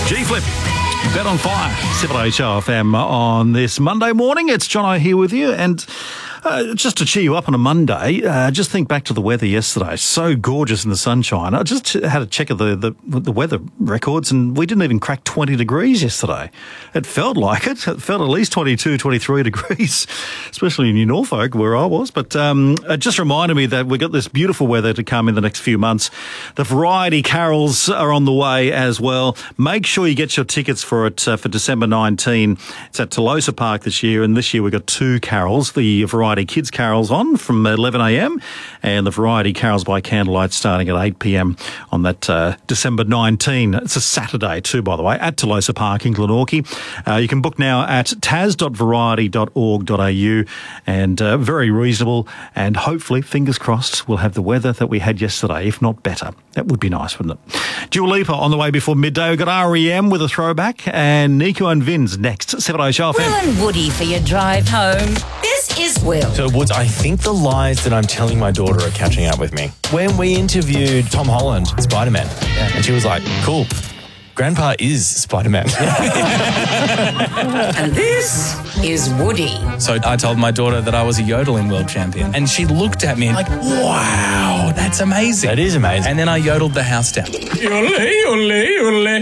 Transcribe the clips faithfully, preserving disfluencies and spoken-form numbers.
G-Flip, Bet on Fire, seven H R F M on this Monday morning. It's John O here with you, and uh, just to cheer you up on a Monday, uh, just think back to the weather yesterday. So gorgeous in the sunshine. I just had a check of the, the, the weather records, and we didn't even crack twenty degrees yesterday. It felt like it. It felt at least twenty-two, twenty-three degrees, especially in New Norfolk where I was. But um, it just reminded me that we've got this beautiful weather to come in the next few months. The Variety Carols are on the way as well. Make sure you get your tickets for it uh, for December nineteenth. It's at Telosa Park this year, and this year we've got two carols. The Variety Kids Carols on from eleven a m and the Variety Carols by Candlelight starting at eight p m on that uh, December nineteenth. It's a Saturday too, by the way, at Telosa Park in Glenorchy. Uh, you can book now at tas dot variety dot org dot a u, and uh, very reasonable, and hopefully, fingers crossed, we'll have the weather that we had yesterday, if not better. That would be nice, wouldn't it? Dua Lipa on the way before midday. We've got R E M with a throwback, and Nico and Vinz next. seven H R F M. Will and Woody for your drive home. This is Will. So, Woods, I think the lies that I'm telling my daughter are catching up with me. When we interviewed Tom Holland, Spider-Man, yeah. and she was like, cool, Grandpa is Spider-Man. And this is Woody. So I told my daughter that I was a yodeling world champion, and she looked at me like, wow, that's amazing. That is amazing. And then I yodeled the house down. Yodel, yodel, yodel.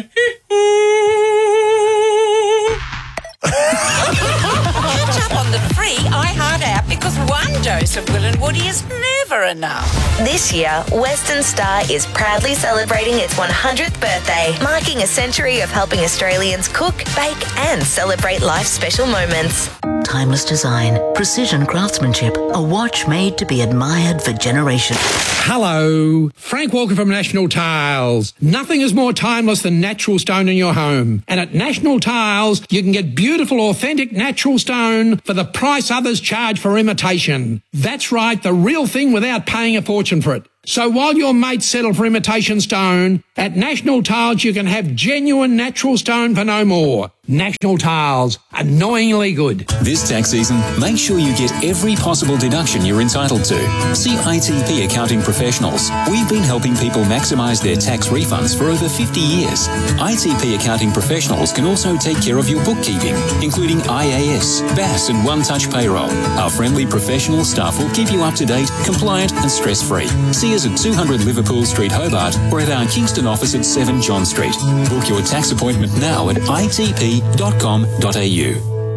Catch up on the free iHeart app, because one dose of Will and Woody is never enough. This year, Western Star is proudly celebrating its one hundredth birthday, marking a century of helping Australians cook, bake and celebrate life's special moments. Timeless design, precision craftsmanship, a watch made to be admired for generations. Hello, Frank Walker from National Tiles. Nothing is more timeless than natural stone in your home. And at National Tiles, you can get beautiful, authentic natural stone for the price others charge for imitation. That's right, the real thing without paying a fortune for it. So while your mates settle for imitation stone, at National Tiles you can have genuine natural stone for no more. National Tiles, annoyingly good. This tax season, make sure you get every possible deduction you're entitled to. See I T P Accounting Professionals. We've been helping people maximise their tax refunds for over fifty years. I T P Accounting Professionals can also take care of your bookkeeping, including I A S, B A S and One Touch Payroll. Our friendly professional staff will keep you up to date, compliant and stress-free. See us at two hundred Liverpool Street, Hobart, or at our Kingston office at seven John Street. Book your tax appointment now at I T P dot com dot a u.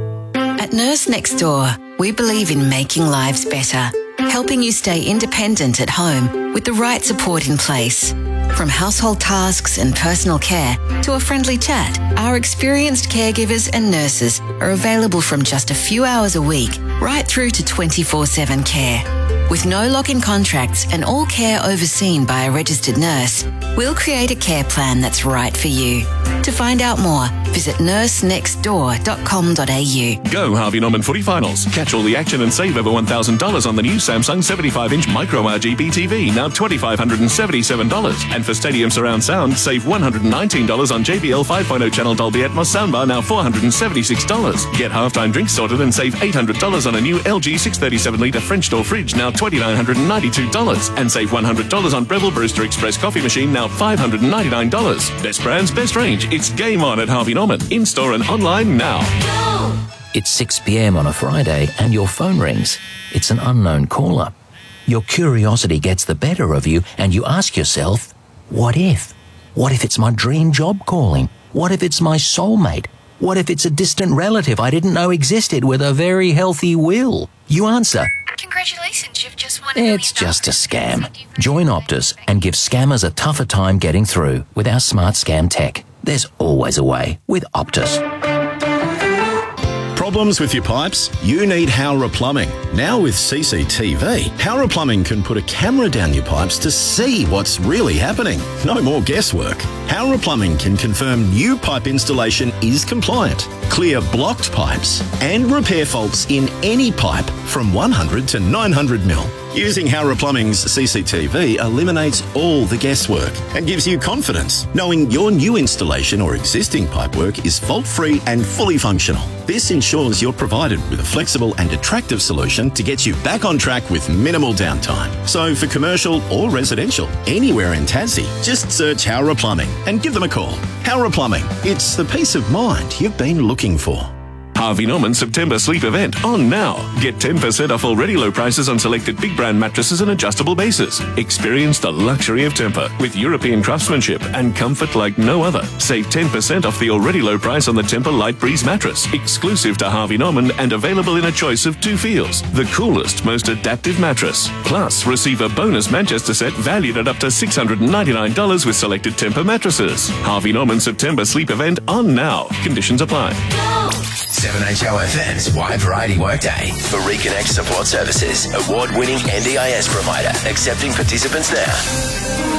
At Nurse Next Door, we believe in making lives better, helping you stay independent at home with the right support in place. From household tasks and personal care to a friendly chat, our experienced caregivers and nurses are available from just a few hours a week right through to twenty-four seven care. With no lock-in contracts and all care overseen by a registered nurse, we'll create a care plan that's right for you. To find out more, visit nurse next door dot com dot a u. Go Harvey Norman Footy Finals. Catch all the action and save over one thousand dollars on the new Samsung seventy-five inch Micro R G B T V, now two thousand five hundred seventy-seven dollars. And for Stadium Surround Sound, save one hundred nineteen dollars on J B L five point oh channel Dolby Atmos soundbar, now four hundred seventy-six dollars. Get halftime drinks sorted and save eight hundred dollars on a new L G six thirty-seven litre French door fridge, now two thousand nine hundred ninety-two dollars. And save one hundred dollars on Breville Brewster Express coffee machine, now five hundred ninety-nine dollars. Best brands, best range. It's game on at Harvey Norman. In-store and online now. It's six p m on a Friday and your phone rings. It's an unknown caller. Your curiosity gets the better of you and you ask yourself, what if? What if it's my dream job calling? What if it's my soulmate? What if it's a distant relative I didn't know existed with a very healthy will? You answer, congratulations, you've just won. It's just a scam. Join Optus and give scammers a tougher time getting through with our smart scam tech. There's always a way with Optus. Problems with your pipes? You need Howrah Plumbing. Now with C C T V, Howrah Plumbing can put a camera down your pipes to see what's really happening. No more guesswork. Howrah Plumbing can confirm new pipe installation is compliant, clear blocked pipes, and repair faults in any pipe from one hundred to nine hundred mil. Using Howrah Plumbing's C C T V eliminates all the guesswork and gives you confidence, knowing your new installation or existing pipework is fault-free and fully functional. This ensures you're provided with a flexible and attractive solution to get you back on track with minimal downtime. So for commercial or residential, anywhere in Tassie, just search Howrah Plumbing and give them a call. Howrah Plumbing, it's the peace of mind you've been looking for. Harvey Norman September sleep event on now. Get ten percent off already low prices on selected big brand mattresses and adjustable bases. Experience the luxury of Tempur with European craftsmanship and comfort like no other. Save ten percent off the already low price on the Tempur Light Breeze mattress, exclusive to Harvey Norman and available in a choice of two feels. The coolest, most adaptive mattress. Plus, receive a bonus Manchester set valued at up to six hundred ninety-nine dollars with selected Tempur mattresses. Harvey Norman September sleep event on now. Conditions apply. seven H O F M's Wide Variety Workday for Reconnect Support Services, award-winning N D I S provider, accepting participants now.